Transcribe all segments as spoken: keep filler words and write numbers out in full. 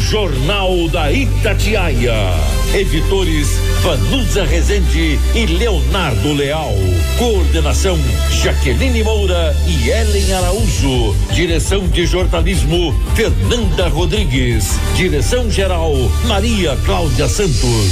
Jornal da Itatiaia. Editores Vanusa Rezende e Leonardo Leal. Coordenação Jaqueline Moura e Ellen Araújo. Direção de jornalismo Fernanda Rodrigues. Direção geral Maria Cláudia Santos.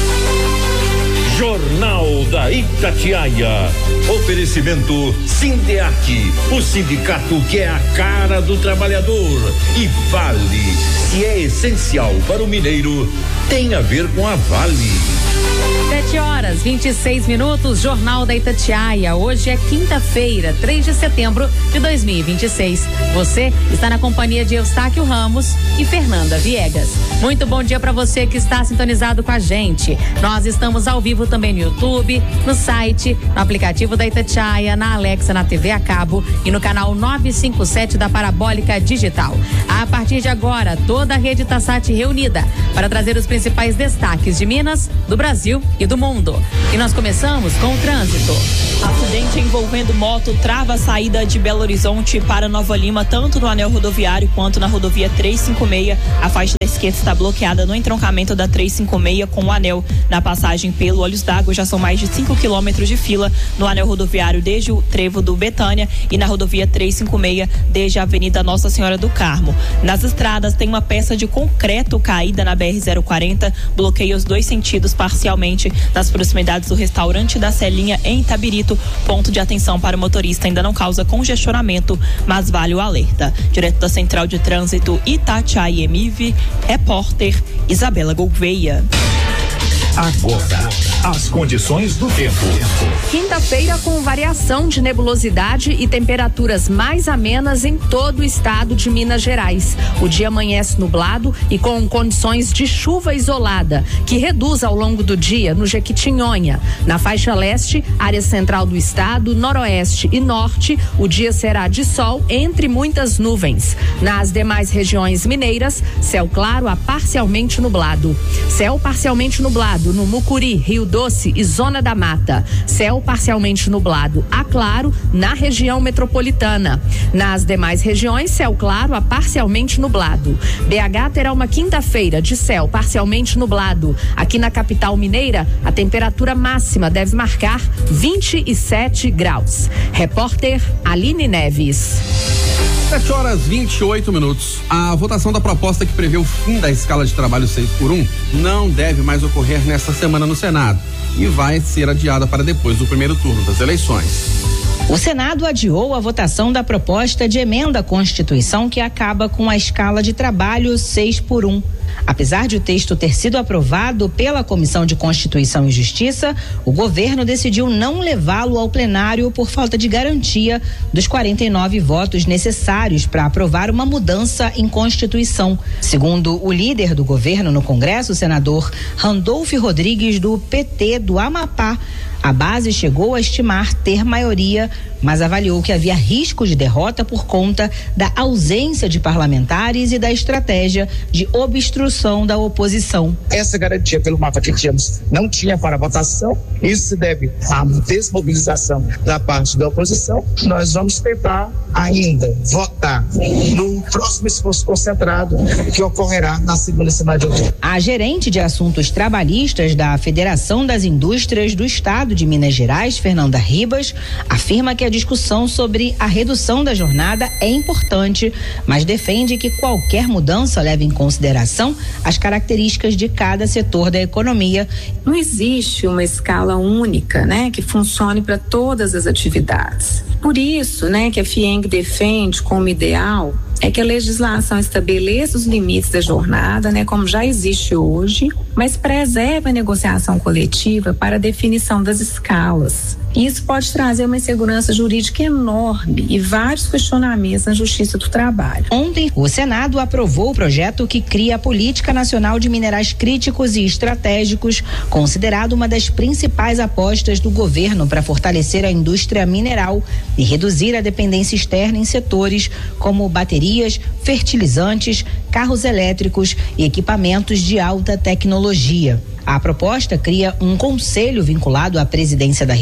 Jornal da Itatiaia. Oferecimento Sindeac, o sindicato que é a cara do trabalhador. E Vale, se é essencial para o mineiro, tem a ver com a Vale. Sete horas, vinte e seis minutos, Jornal da Itatiaia. Hoje é quinta-feira, três de setembro de dois mil e vinte e seis. Você está na companhia de Eustáquio Ramos e Fernanda Viegas. Muito bom dia para você que está sintonizado com a gente. Nós estamos ao vivo também no YouTube, no site, no aplicativo da Itatiaia, na Alexa, na T V a cabo e no canal novecentos e cinquenta e sete da Parabólica Digital. A partir de agora, toda a rede Tassat reunida para trazer os principais destaques de Minas, do Brasil e do mundo. E nós começamos com o trânsito. Acidente envolvendo moto trava a saída de Belo Horizonte para Nova Lima, tanto no anel rodoviário quanto na rodovia trezentos e cinquenta e seis. A faixa da esquerda está bloqueada no entroncamento da trezentos e cinquenta e seis com o anel. Na passagem pelo Olhos d'Água já são mais de cinco quilômetros de fila no anel rodoviário desde o trevo do Betânia e na rodovia trezentos e cinquenta e seis desde a Avenida Nossa Senhora do Carmo. Nas estradas tem uma peça de concreto caída na B R zero quarenta, bloqueia os dois sentidos parcialmente nas proximidades do restaurante da Celinha em Itabirito. Ponto de atenção para o motorista, ainda não causa congestionamento, mas vale o alerta. Direto da Central de Trânsito Itatiaia M I V, repórter Isabela Gouveia. Agora, as condições do tempo. Quinta-feira com variação de nebulosidade e temperaturas mais amenas em todo o estado de Minas Gerais. O dia amanhece nublado e com condições de chuva isolada, que reduz ao longo do dia no Jequitinhonha. Na faixa leste, área central do estado, noroeste e norte, o dia será de sol entre muitas nuvens. Nas demais regiões mineiras, céu claro a parcialmente nublado. Céu parcialmente nublado no Mucuri, Rio Doce e Zona da Mata. Céu parcialmente nublado a claro na região metropolitana. Nas demais regiões, céu claro a parcialmente nublado. B H terá uma quinta-feira de céu parcialmente nublado. Aqui na capital mineira, a temperatura máxima deve marcar vinte e sete graus. Repórter Aline Neves. sete horas e vinte e oito minutos. A votação da proposta que prevê o fim da escala de trabalho seis por um não deve mais ocorrer nesta semana no Senado e vai ser adiada para depois do primeiro turno das eleições. O Senado adiou a votação da proposta de emenda à Constituição que acaba com a escala de trabalho seis por um. Apesar de o texto ter sido aprovado pela Comissão de Constituição e Justiça, o governo decidiu não levá-lo ao plenário por falta de garantia dos quarenta e nove votos necessários para aprovar uma mudança em Constituição. Segundo o líder do governo no Congresso, o senador Randolfo Rodrigues, do P T do Amapá, a base chegou a estimar ter maioria, mas avaliou que havia risco de derrota por conta da ausência de parlamentares e da estratégia de obstrução da oposição. Essa garantia pelo mapa que tínhamos não tinha para a votação, isso se deve à desmobilização da parte da oposição. Nós vamos tentar ainda votar no próximo esforço concentrado que ocorrerá na segunda semana de outubro. A gerente de assuntos trabalhistas da Federação das Indústrias do Estado de Minas Gerais, Fernanda Ribas, afirma que a discussão sobre a redução da jornada é importante, mas defende que qualquer mudança leve em consideração as características de cada setor da economia. Não existe uma escala única, né, que funcione para todas as atividades. Por isso, né, que a FIENG defende como ideal é que a legislação estabeleça os limites da jornada, né, como já existe hoje, mas preserve a negociação coletiva para a definição das escalas. Isso pode trazer uma insegurança jurídica enorme e vários questionamentos na Justiça do Trabalho. Ontem, o Senado aprovou o projeto que cria a Política Nacional de Minerais Críticos e Estratégicos, considerado uma das principais apostas do governo para fortalecer a indústria mineral e reduzir a dependência externa em setores como baterias, fertilizantes, carros elétricos e equipamentos de alta tecnologia. A proposta cria um conselho vinculado à Presidência da República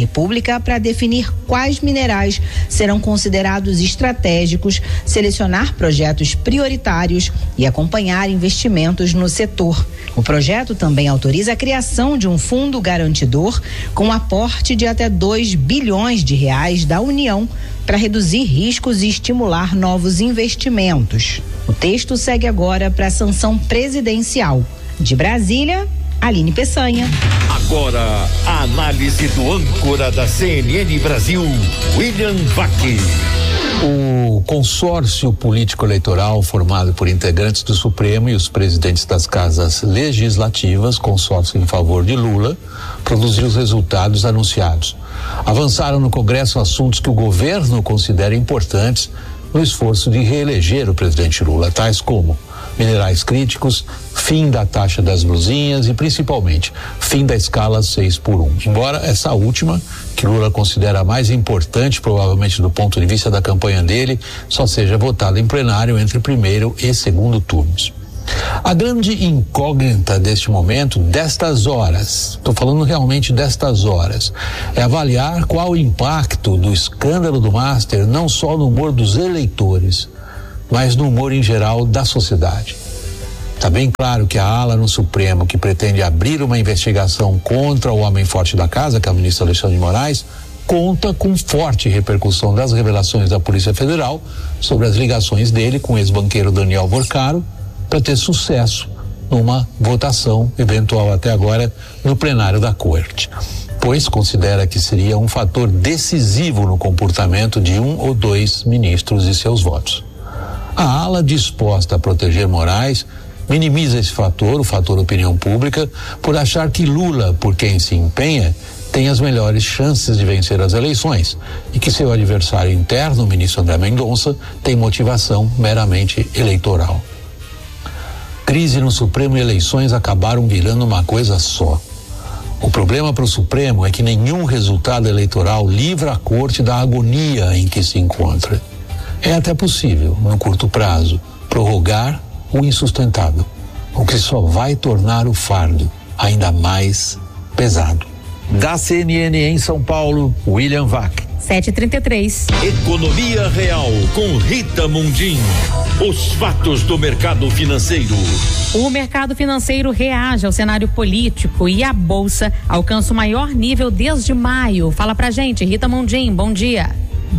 pública para definir quais minerais serão considerados estratégicos, selecionar projetos prioritários e acompanhar investimentos no setor. O projeto também autoriza a criação de um fundo garantidor com aporte de até dois bilhões de reais da União para reduzir riscos e estimular novos investimentos. O texto segue agora para a sanção presidencial. De Brasília, Aline Peçanha. Agora, a análise do âncora da C N N Brasil, William Vac. O consórcio político-eleitoral formado por integrantes do Supremo e os presidentes das casas legislativas, consórcio em favor de Lula, produziu os resultados anunciados. Avançaram no Congresso assuntos que o governo considera importantes no esforço de reeleger o presidente Lula, tais como minerais críticos, fim da taxa das blusinhas e principalmente fim da escala seis por um. Embora essa última, que Lula considera a mais importante provavelmente do ponto de vista da campanha dele, só seja votada em plenário entre primeiro e segundo turnos. A grande incógnita deste momento, destas horas, estou falando realmente destas horas, é avaliar qual o impacto do escândalo do Master, não só no humor dos eleitores, mas no humor em geral da sociedade. Está bem claro que a ala no Supremo, que pretende abrir uma investigação contra o homem forte da casa, que é o ministro Alexandre de Moraes, conta com forte repercussão das revelações da Polícia Federal sobre as ligações dele com o ex-banqueiro Daniel Borcaro, para ter sucesso numa votação eventual até agora no plenário da Corte, pois considera que seria um fator decisivo no comportamento de um ou dois ministros e seus votos. A ala disposta a proteger Moraes minimiza esse fator, o fator opinião pública, por achar que Lula, por quem se empenha, tem as melhores chances de vencer as eleições e que seu adversário interno, o ministro André Mendonça, tem motivação meramente eleitoral. Crise no Supremo e eleições acabaram virando uma coisa só. O problema para o Supremo é que nenhum resultado eleitoral livra a corte da agonia em que se encontra. É até possível, no curto prazo, prorrogar o insustentável, o que só vai tornar o fardo ainda mais pesado. Da C N N em São Paulo, William Vac. sete e trinta e três. Economia Real com Rita Mundim. Os fatos do mercado financeiro. O mercado financeiro reage ao cenário político e a bolsa alcança o maior nível desde maio. Fala pra gente, Rita Mundim, bom dia.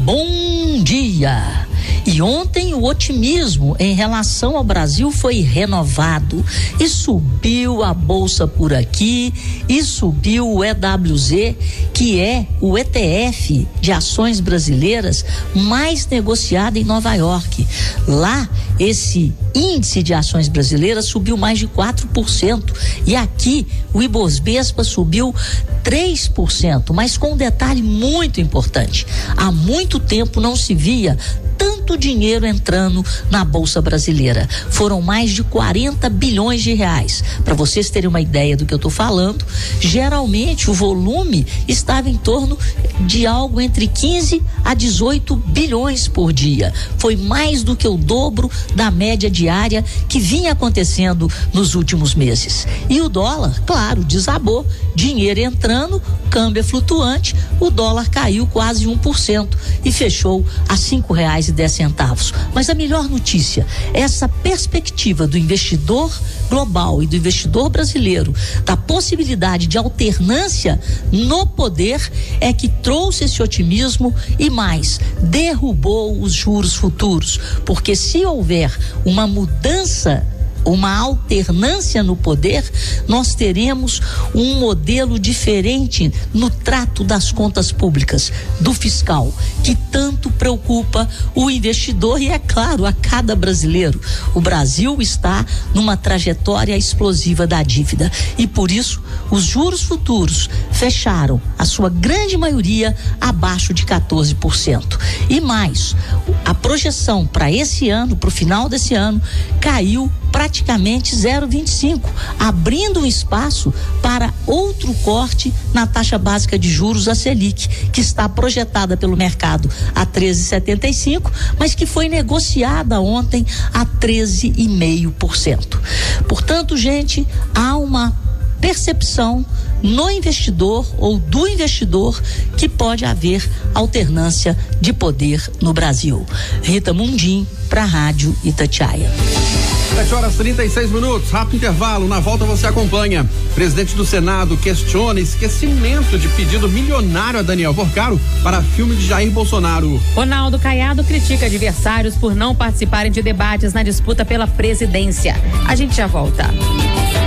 Bom dia! E ontem o otimismo em relação ao Brasil foi renovado e subiu a bolsa por aqui e subiu o E W Z, que é o E T F de ações brasileiras mais negociado em Nova York. Lá, esse índice de ações brasileiras subiu mais de quatro por cento e aqui o Ibovespa subiu três por cento, mas com um detalhe muito importante: há muito tempo não se via tanto dinheiro entrando na Bolsa Brasileira. Foram mais de quarenta bilhões de reais. Para vocês terem uma ideia do que eu estou falando, geralmente o volume estava em torno de algo entre quinze a dezoito bilhões por dia. Foi mais do que o dobro da média diária que vinha acontecendo nos últimos meses. E o dólar, claro, desabou. Dinheiro entrando, câmbio é flutuante, o dólar caiu quase um por cento e fechou a cinco reais e dez centavos. Mas a melhor notícia, essa perspectiva do investidor global e do investidor brasileiro, da possibilidade de alternância no poder, é que trouxe esse otimismo e mais, derrubou os juros futuros, porque se houver uma mudança, uma alternância no poder, nós teremos um modelo diferente no trato das contas públicas, do fiscal, que tanto preocupa o investidor e, é claro, a cada brasileiro. O Brasil está numa trajetória explosiva da dívida e, por isso, os juros futuros fecharam, a sua grande maioria, abaixo de quatorze por cento. E mais, a projeção para esse ano, para o final desse ano, caiu praticamente zero vírgula vinte e cinco, abrindo um espaço para outro corte na taxa básica de juros, a Selic, que está projetada pelo mercado a treze vírgula setenta e cinco, mas que foi negociada ontem a treze vírgula cinco por cento. Portanto, gente, há uma percepção no investidor ou do investidor que pode haver alternância de poder no Brasil. Rita Mundim, para a Rádio Itatiaia. sete horas e trinta e seis minutos, rápido intervalo, na volta você acompanha. Presidente do Senado questiona esquecimento de pedido milionário a Daniel Porcaro para filme de Jair Bolsonaro. Ronaldo Caiado critica adversários por não participarem de debates na disputa pela presidência. A gente já volta.